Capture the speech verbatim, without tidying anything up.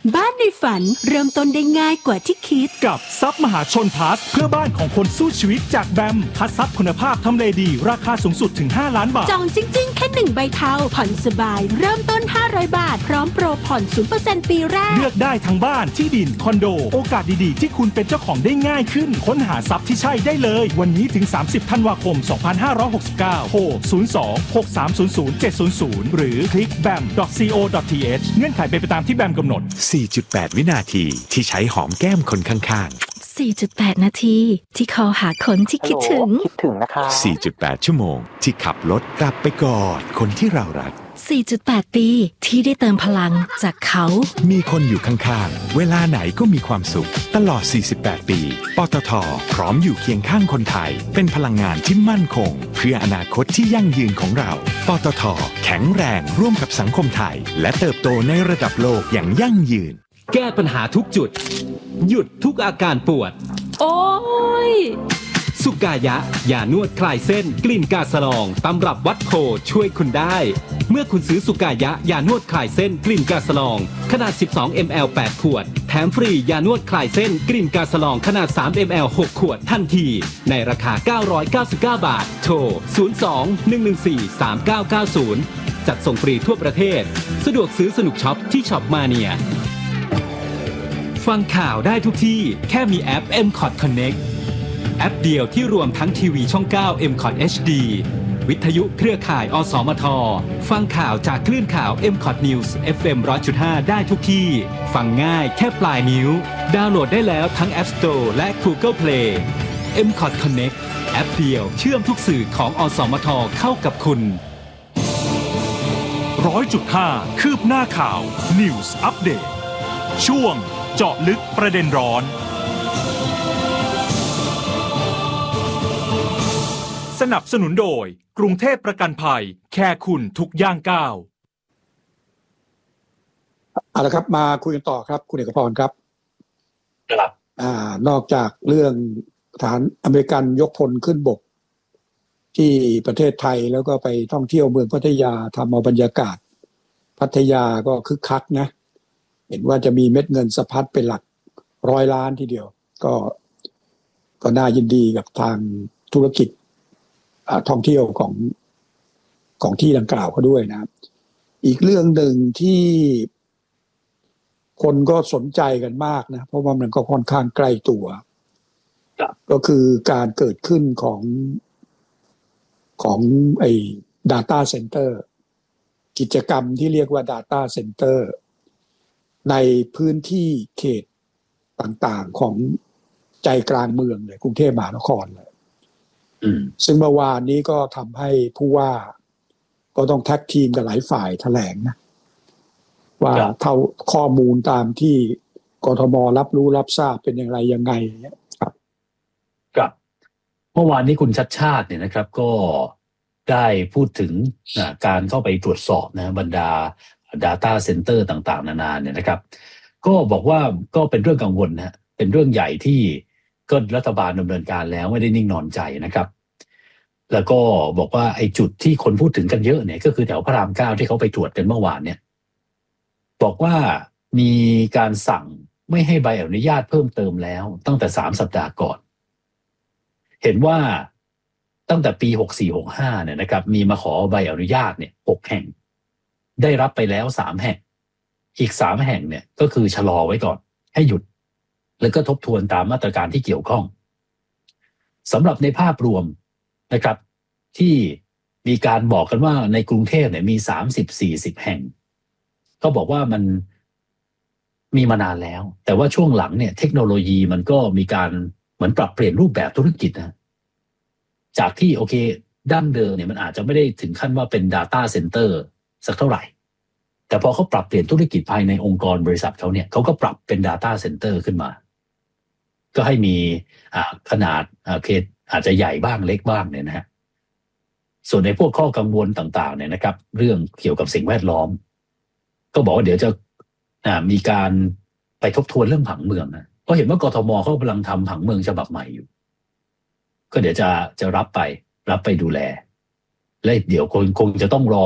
บ้านในฝันเริ่มต้นได้ง่ายกว่าที่คิดกับทรัพย์มหาชนพลัสเพื่อบ้านของคนสู้ชีวิตจากแบมคัดทรัพย์คุณภาพทำเลดีราคาสูงสุดถึงห้าล้านบาทจองจริงๆแค่หนึ่งใบเทาผ่อนสบายเริ่มต้นห้าร้อยบาทพร้อมโปรผ่อน ศูนย์เปอร์เซ็นต์ ปีแรกเลือกได้ทั้งบ้านที่ดินคอนโดโอกาสดีๆที่คุณเป็นเจ้าของได้ง่ายขึ้นค้นหาทรัพย์ที่ใช่ได้เลยวันนี้ถึงสามสิบธันวาคมสองพันห้าร้อยหกสิบเก้าโทรศูนย์ สอง หก สาม ศูนย์ ศูนย์ เจ็ด ศูนย์ ศูนย์หรือคลิก แบม ดอท ซี โอ ดอท ที เอช เงื่อนไขเป็นไปตามที่แบมกำหนดสี่จุดแปด วินาทีที่ใช้หอมแก้มคนข้างๆ สี่จุดแปด นาทีที่คอหาคนที่คิดถึงคิดถึงนะคะสี่จุดแปด ชั่วโมงที่ขับรถกลับไปกอดคนที่เรารักสี่จุดแปด ปีที่ได้เติมพลังจากเขามีคนอยู่ข้างๆเวลาไหนก็มีความสุขตลอดสี่สิบแปดปีปตท.พร้อมอยู่เคียงข้างคนไทยเป็นพลังงานที่มั่นคงเพื่ออนาคตที่ยั่งยืนของเราปตท.แข็งแรงร่วมกับสังคมไทยและเติบโตในระดับโลกอย่างยั่งยืนแก้ปัญหาทุกจุดหยุดทุกอาการปวดโอ้ยสุกายะยานวดคลายเส้นกลิ่นกาสลองตำรับวัดโพช่วยคุณได้เมื่อคุณซื้อสุกายะยานวดคลายเส้นกลิ่นกาสลองขนาดสิบสองมิลลิลิตร แปดขวดแถมฟรียานวดคลายเส้นกลิ่นกาสลองขนาดสามมิลลิลิตร หกขวดทันทีในราคาเก้าร้อยเก้าสิบเก้าบาทโทรศูนย์ สอง หนึ่ง หนึ่ง สี่ สาม เก้า เก้า ศูนย์จัดส่งฟรีทั่วประเทศสะดวกซื้อสนุกช็อปที่ช็อปมาเนียฟังข่าวได้ทุกที่แค่มีแอป เอ็ม คอท Connect แอปเดียวที่รวมทั้งทีวีช่อง เก้า เอ็ม คอท เอช ดี วิทยุเครือข่ายอสมทฟังข่าวจากคลื่นข่าว เอ็ม คอท News เอฟ เอ็ม หนึ่งร้อยจุดห้า ได้ทุกที่ฟังง่ายแค่ปลายนิ้วดาวน์โหลดได้แล้วทั้ง App Store และ Google Play เอ็ม คอท Connect แอปเดียวเชื่อมทุกสื่อของอสมทเข้ากับคุณร้อยจุดห้า คืบหน้าข่าว News Update ช่วงเจาะลึกประเด็นร้อนสนับสนุนโดยกรุงเทพประกันภัยแค่คุณทุกย่างก้าวเอาละครับมาคุยกันต่อครับคุณเอกพรครับครับอ่านอกจากเรื่องฐานอเมริกันยกพลขึ้นบกที่ประเทศไทยแล้วก็ไปท่องเที่ยวเมืองพัทยาทำเอาบรรยากาศพัทยาก็คึกคักนะเห็นว่าจะมีเม็ดเงินสะพัดเป็นหลักร้อยล้านทีเดียวก็ก็น่ายินดีกับทางธุรกิจท่องเที่ยวของของที่ดังกล่าวเขาด้วยนะครับอีกเรื่องหนึ่งที่คนก็สนใจกันมากนะเพราะว่ามันก็ค่อนข้างใกล้ตัวก็คือการเกิดขึ้นของของไอ้ data center กิจกรรมที่เรียกว่า data center ในพื้นที่เขตต่างๆของใจกลางเมืองเลยกรุงเทพมหานครเลยซึ่งเมื่อวานนี้ก็ทำให้ผู้ว่าก็ต้องแท็กทีมกับหลายฝ่ายแถลงนะว่าเท่าข้อมูลตามที่กทมรับรู้รับทราบเป็นอย่างไรยังไงเนี่ยครับครับเมื่อวานนี้คุณชัชชาติเนี่ยนะครับก็ได้พูดถึงการเข้าไปตรวจสอบนะบรรดา data center ต่างๆนานาเนี่ยนะครับก็บอกว่าก็เป็นเรื่องกังวลนะเป็นเรื่องใหญ่ที่ก็รัฐบาลดำเนินการแล้วไม่ได้นิ่งนอนใจนะครับแล้วก็บอกว่าไอ้จุดที่คนพูดถึงกันเยอะเนี่ยก็คือแถวพระรามเก้าที่เขาไปตรวจกันเมื่อวานเนี่ยบอกว่ามีการสั่งไม่ให้ใบอนุญาตเพิ่มเติมแล้วตั้งแต่สามสัปดาห์ก่อนเห็นว่าตั้งแต่ปีหกสี่ หกห้าเนี่ยนะครับมีมาขอใบอนุญาตเนี่ยหกแห่งได้รับไปแล้วสามแห่งอีกสามแห่งเนี่ยก็คือชะลอไว้ก่อนให้หยุดแล้วก็ทบทวนตามมาตรการที่เกี่ยวข้องสำหรับในภาพรวมนะครับที่มีการบอกกันว่าในกรุงเทพเนี่ยมีสามสิบ สี่สิบแห่งก็บอกว่ามันมีมานานแล้วแต่ว่าช่วงหลังเนี่ยเทคโนโลยีมันก็มีการเหมือนปรับเปลี่ยนรูปแบบธุรกิจนะจากที่โอเคดั้งเดิมเนี่ยมันอาจจะไม่ได้ถึงขั้นว่าเป็น data center สักเท่าไหร่แต่พอเขาปรับเปลี่ยนธุรกิจภายในองค์กรบริษัทเขาเนี่ยเขาก็ปรับเป็น data center ขึ้นมาก็ให้มีขนาดโอเคอาจจะใหญ่บ้างเล็กบ้างเนี่ยนะฮะส่วนในพวกข้อกังวลต่างๆเนี่ยนะครับเรื่องเกี่ยวกับสิ่งแวดล้อมก็บอกว่าเดี๋ยวจะมีการไปทบทวนเรื่องผังเมืองนะเพราะเห็นว่ากทมเขากำลังทำผังเมืองฉบับใหม่อยู่ก็เดี๋ยวจะจะรับไปรับไปดูแลและเดี๋ยวคงคงจะต้องรอ